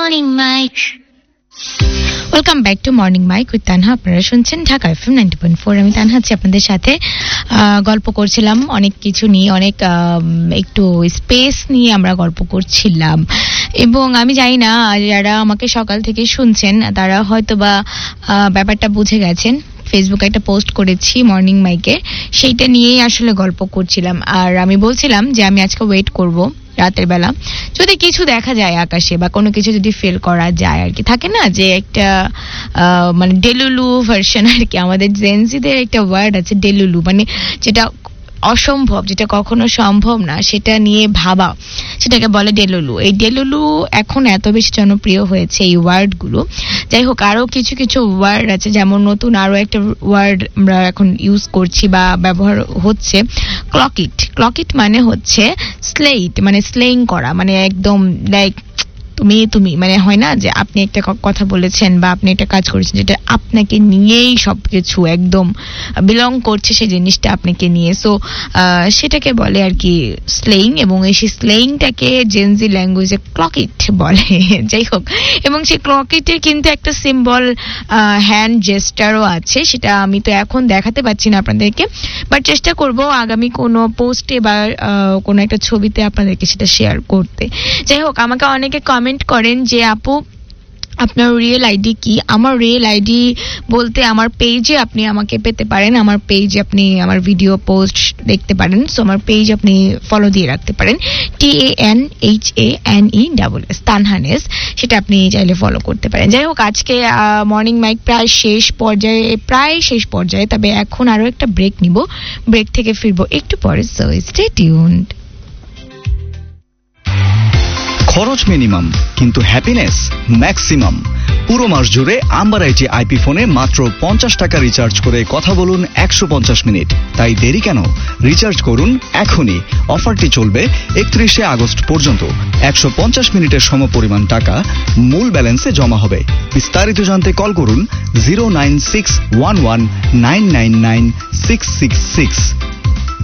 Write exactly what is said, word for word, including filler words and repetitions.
Morning Mike. Welcome back to morning mic with Tanha. আপনারা শুনছেন Dhaka FM ninety point four. আমি তানহা আছি আপনাদের সাথে। গল্প করছিলাম অনেক কিছু নিয়ে, অনেক একটু স্পেস নিয়ে আমরা গল্প করছিলাম। এবং আমি জানি না যারা আমাকে সকাল থেকে শুনছেন তারা হয়তো বা ব্যাপারটা বুঝে গেছেন। ফেসবুকে একটা পোস্ট করেছি মর্নিং মাইকে, সেইটা নিয়েই আসলে গল্প করছিলাম। আর আমি বলছিলাম যে আমি আজকে ওয়েট করব রাতের বেলা, যদি কিছু দেখা যায় আকাশে বা কোনো কিছু যদি ফিল করা যায় আর কি। থাকে না যে একটা মানে ডেলুলু ভার্সন আর কি, আমাদের জেনজিদের একটা ওয়ার্ড আছে ডেলুলু, মানে যেটা অসম্ভব, যেটা কখনো সম্ভব না সেটা নিয়ে ভাবা, সেটাকে বলে ডেলুলু। এই ডেলুলু এখন এত বেশি জনপ্রিয় হয়েছে এই ওয়ার্ডগুলো। যাই হোক, আরো কিছু কিছু ওয়ার্ড আছে, যেমন নতুন আরো একটা ওয়ার্ড আমরা এখন ইউজ করছি বা ব্যবহার হচ্ছে, ক্লকিট। ক্লকিট মানে হচ্ছে স্লেইট, মানে স্লেইং করা, মানে একদম লাইক তুমি তুমি মানে হয় না যে আপনি একটা কথা বলেছেন বা আপনি একটা কাজ করেছেন যেটা আপনাকে নিয়েই সবকিছু একদম বিলং করছে, সেই জিনিসটা আপনাকে নিয়ে। সো সেটাকে বলে আর কি স্লেইং, এবং এই সেই স্লেইংটাকে জেনজি ল্যাঙ্গুয়েজে ক্লকিট বলে। যাই হোক, এবং সেই ক্লকিটের কিন্তু একটা সিম্বল হ্যান্ড জেস্টারও আছে, সেটা আমি তো এখন দেখাতে পাচ্ছি না আপনাদেরকে, বাট চেষ্টা করব আগামী কোনো পোস্টে বা কোনো একটা ছবিতে আপনাদেরকে সেটা শেয়ার করতে। যাই হোক, আমাকে অনেকে কমেন্ট করেন যে আপু আপনার রিয়েল আইডি কি? আমার রিয়েল আইডি বলতে আমার পেজে আপনি আমাকে পেতে পারেন, আমার পেজে আপনি আমার ভিডিও পোস্ট দেখতে পারেন। সো আমার পেজ আপনি ফলো দিয়ে রাখতে পারেন, টি A N H A N E double S, তানহানেস, সেটা আপনি চাইলে ফলো করতে পারেন। যাই হোক, আজকে মর্নিং মাইক প্রায় শেষ পর্যায়ে, প্রায় শেষ পর্যায়ে, তবে এখন আরো একটা ব্রেক নিব, ব্রেক থেকে ফিরবো একটু পরে। So stay tuned. খরচ মিনিমাম কিন্তু হ্যাপিনেস ম্যাক্সিমাম। পুরো মাস জুড়ে আম্বার আইটি আইপি ফোনে মাত্র পঞ্চাশ টাকা রিচার্জ করে কথা বলুন একশো পঞ্চাশ মিনিট। তাই দেরি কেন? রিচার্জ করুন এখনই। অফারটি চলবে একত্রিশে আগস্ট পর্যন্ত। একশো পঞ্চাশ মিনিটের সমপরিমাণ টাকা মূল ব্যালেন্সে জমা হবে। বিস্তারিত জানতে কল করুন zero nine six one one nine nine nine six six six.